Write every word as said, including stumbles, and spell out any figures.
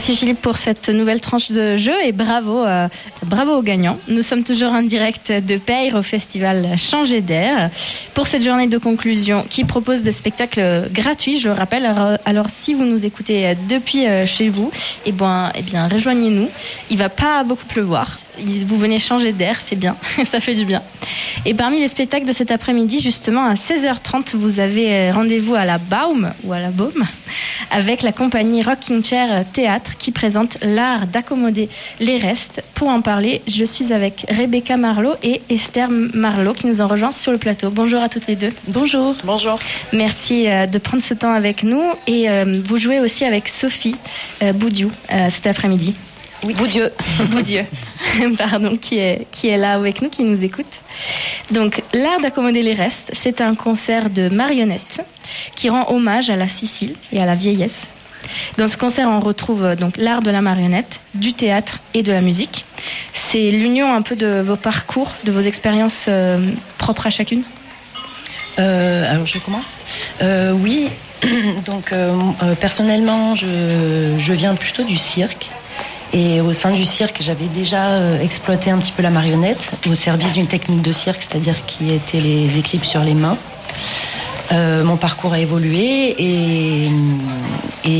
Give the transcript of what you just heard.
Merci Philippe pour cette nouvelle tranche de jeu et bravo, euh, bravo aux gagnants. Nous sommes toujours en direct de Peyre au festival Changer d'air pour cette journée de conclusion qui propose des spectacles gratuits, je le rappelle. Alors, alors si vous nous écoutez depuis euh, chez vous, eh bien, eh bien rejoignez-nous. Il ne va pas beaucoup pleuvoir. Vous venez changer d'air, c'est bien, ça fait du bien. Et parmi les spectacles de cet après-midi, justement à seize heures trente, vous avez rendez-vous à la Baume ou à la Baume avec la compagnie Rocking Chair Théâtre qui présente l'art d'accommoder les restes. Pour en parler, je suis avec Rebecca Marlot et Esther Marlot qui nous ont rejoints sur le plateau. Bonjour à toutes les deux. Bonjour. Bonjour. Merci de prendre ce temps avec nous et vous jouez aussi avec Sophie Boudiou cet après-midi. Oui. Boudieu. Boudieu, pardon, qui est, qui est là avec nous, qui nous écoute. Donc, l'art d'accommoder les restes, c'est un concert de marionnettes qui rend hommage à la Sicile et à la vieillesse. Dans ce concert, on retrouve donc l'art de la marionnette, du théâtre et de la musique. C'est l'union un peu de vos parcours, de vos expériences euh, propres à chacune. Euh, alors, je commence. Euh, oui, donc euh, euh, personnellement, je, je viens plutôt du cirque. Et au sein du cirque, j'avais déjà exploité un petit peu la marionnette au service d'une technique de cirque, c'est-à-dire qui était les éclipses sur les mains. Euh, mon parcours a évolué et, et